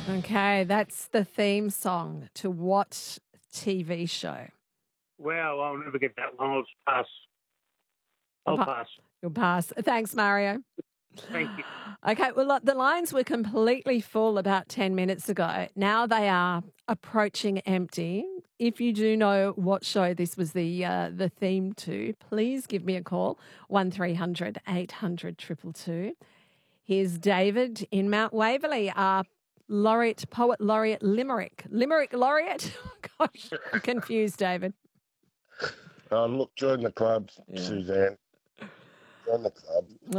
Okay, that's the theme song to what TV show? Wow, I'll never get that one. I'll just pass. You'll, I'll pa- pass. you'll pass. Thanks, Mario. Thank you. Okay, well, look, the lines were completely full about 10 minutes ago. Now they are approaching empty. If you do know what show this was the theme to, please give me a call, 1300 800 222. Here's David in Mount Waverley, poet laureate Limerick. Limerick laureate? Gosh, I'm confused, David. Look, join the club, Yeah. Suzanne. Join the club.